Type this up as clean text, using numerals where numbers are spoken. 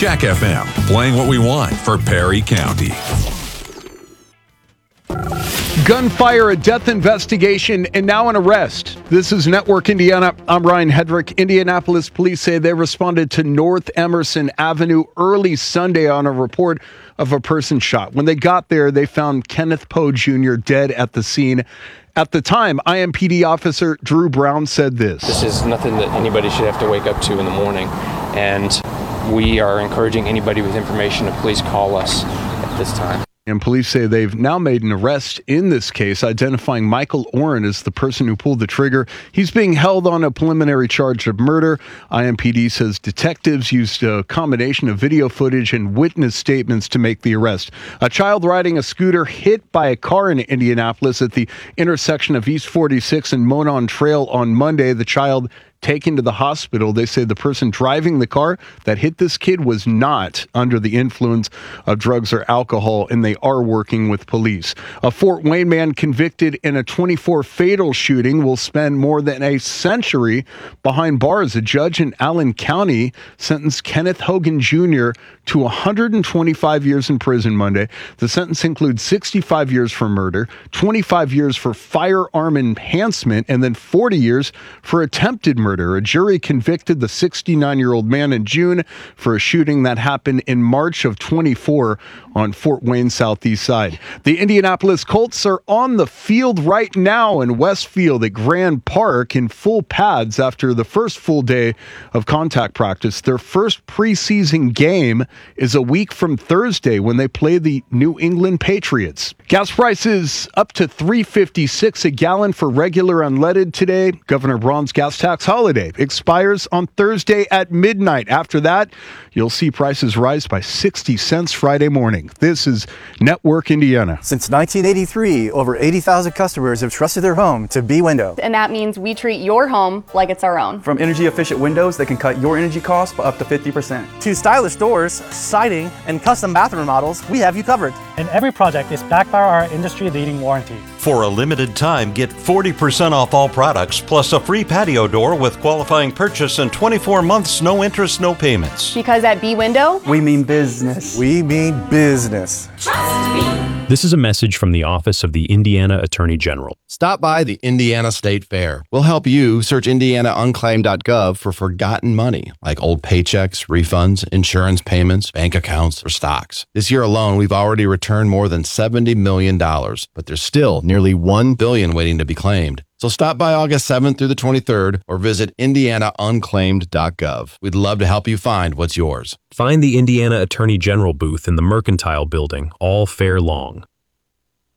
Jack FM, playing what we want for Perry County. Gunfire, a death investigation, and now an arrest. This is Network Indiana. I'm Ryan Hedrick. Indianapolis police say they responded to North Emerson Avenue early Sunday on a report of a person shot. When they got there, they found Kenneth Poe Jr. dead at the scene. At the time, IMPD officer Drew Brown said this. This is nothing that anybody should have to wake up to in the morning, and we are encouraging anybody with information to please call us at this time. And police say they've now made an arrest in this case, identifying Michael Oren as the person who pulled the trigger. He's being held on a preliminary charge of murder. IMPD says detectives used a combination of video footage and witness statements to make the arrest. A child riding a scooter hit by a car in Indianapolis at the intersection of East 46 and Monon Trail on Monday. The child taken to the hospital. They say the person driving the car that hit this kid was not under the influence of drugs or alcohol, and they are working with police. A Fort Wayne man convicted in a 24 fatal shooting will spend more than a century behind bars. A judge in Allen County sentenced Kenneth Hogan Jr. to 125 years in prison Monday. The sentence includes 65 years for murder, 25 years for firearm enhancement, and then 40 years for attempted murder. A jury convicted the 69-year-old man in June for a shooting that happened in March of 24 on Fort Wayne Southeast Side. The Indianapolis Colts are on the field right now in Westfield at Grand Park in full pads after the first full day of contact practice. Their first preseason game is a week from Thursday when they play the New England Patriots. Gas prices up to $3.56 a gallon for regular unleaded today. Governor Braun's gas tax holiday expires on Thursday at midnight. After that, you'll see prices rise by 60 cents Friday morning. This is Network Indiana. Since 1983, over 80,000 customers have trusted their home to B-Window. And that means we treat your home like it's our own. From energy-efficient windows that can cut your energy costs by up to 50%. To stylish doors, siding, and custom bathroom remodels, we have you covered. And every project is backed by our industry-leading warranty. For a limited time, get 40% off all products, plus a free patio door with qualifying purchase and 24 months, no interest, no payments. Because at B-Window, we mean business. We mean business. Trust me. This is a message from the Office of the Indiana Attorney General. Stop by the Indiana State Fair. We'll help you search indianaunclaimed.gov for forgotten money, like old paychecks, refunds, insurance payments, bank accounts, or stocks. This year alone, we've already returned more than $70 million, but there's still nearly $1 billion waiting to be claimed. So stop by August 7th through the 23rd or visit indianaunclaimed.gov. We'd love to help you find what's yours. Find the Indiana Attorney General booth in the Mercantile Building all fair long.